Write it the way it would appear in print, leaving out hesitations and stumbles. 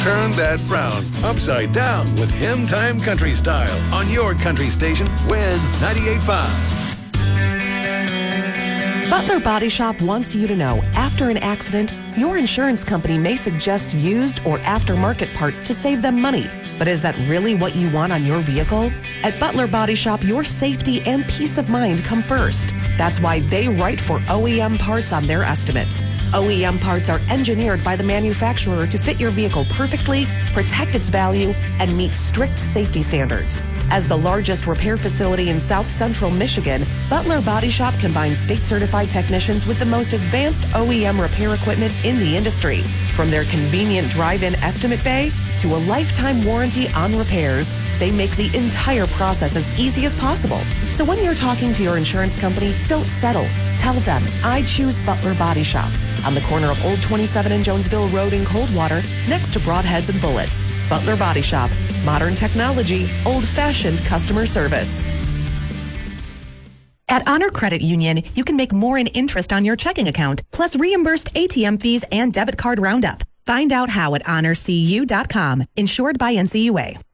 Turn that frown upside down with Hymn Time Country Style on your country station, WIN 98.5. Butler Body Shop wants you to know, after an accident, your insurance company may suggest used or aftermarket parts to save them money. But is that really what you want on your vehicle? At Butler Body Shop, your safety and peace of mind come first. That's why they write for OEM parts on their estimates. OEM parts are engineered by the manufacturer to fit your vehicle perfectly, protect its value, and meet strict safety standards. As the largest repair facility in South Central Michigan, Butler Body Shop combines state-certified technicians with the most advanced OEM repair equipment in the industry. From their convenient drive-in estimate bay to a lifetime warranty on repairs, they make the entire process as easy as possible. So when you're talking to your insurance company, don't settle. Tell them, I choose Butler Body Shop on the corner of Old 27 and Jonesville Road in Coldwater, next to Broadheads and Bullets. Butler Body Shop. Modern technology, old-fashioned customer service. At Honor Credit Union, you can make more in interest on your checking account, plus reimbursed ATM fees and debit card roundup. Find out how at honorcu.com. Insured by NCUA.